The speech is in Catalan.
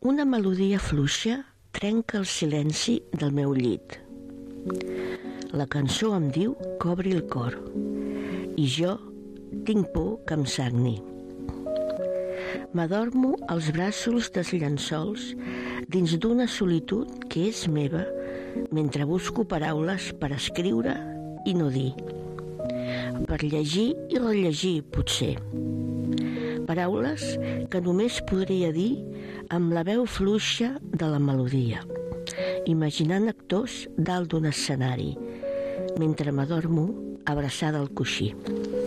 Una melodia fluixa trenca el silenci del meu llit. La cançó em diu que obri el cor i jo tinc por que em sagni. M'adormo als braços dels llençols dins d'una solitud que és meva mentre busco paraules per escriure i no dir, per llegir i rellegir potser. Paraules que només podria dir amb la veu fluixa de la melodia, imaginant actors dalt d'un escenari, mentre m'adormo abraçada al coixí.